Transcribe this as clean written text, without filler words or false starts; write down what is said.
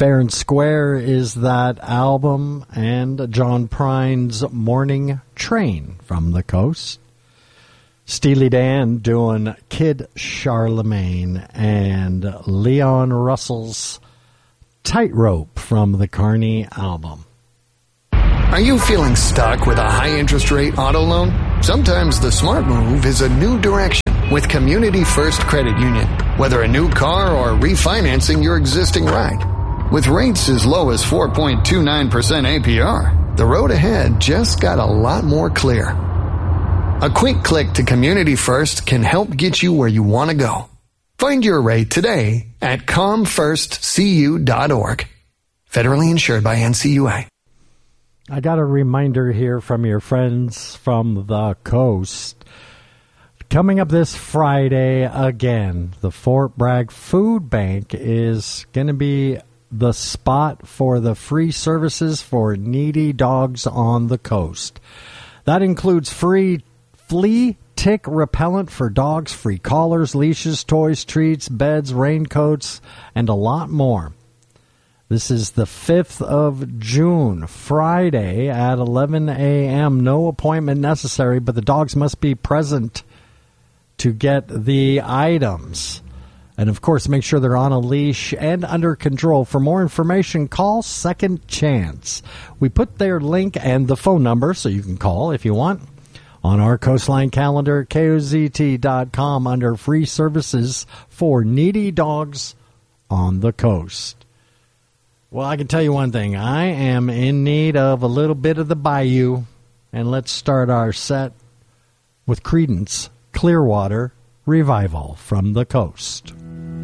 Fair and Square is that album, and John Prine's Morning Train from the Coast. Steely Dan doing Kid Charlemagne, and Leon Russell's Tightrope from the Carney album. Are you feeling stuck with a high-interest rate auto loan? Sometimes the smart move is a new direction with Community First Credit Union. Whether a new car or refinancing your existing ride. With rates as low as 4.29% APR, the road ahead just got a lot more clear. A quick click to Community First can help get you where you want to go. Find your rate today at comfirstcu.org. Federally insured by NCUA. I got a reminder here from your friends from the coast. Coming up this Friday again, the Fort Bragg Food Bank is going to be the spot for the free services for needy dogs on the coast. That includes free flea tick repellent for dogs, free collars, leashes, toys, treats, beds, raincoats, and a lot more. This is the 5th of June, Friday at 11 a.m. No appointment necessary, but the dogs must be present to get the items. And, of course, make sure they're on a leash and under control. For more information, call Second Chance. We put their link and the phone number, so you can call if you want, on our Coastline calendar at KOZT.com under free services for needy dogs on the coast. Well, I can tell you one thing. I am in need of a little bit of the Bayou. And let's start our set with Creedence Clearwater Revival from the Coast.